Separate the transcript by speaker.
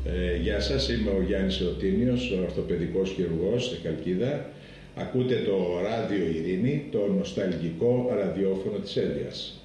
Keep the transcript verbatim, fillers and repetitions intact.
Speaker 1: Ε, γεια σας, είμαι ο Γιάννης Εωτίνιος, ο ορθοπαιδικός χειρουργός στη Χαλκίδα. Ακούτε το Ράδιο Ειρήνη, το νοσταλγικό ραδιόφωνο της Έλβειας.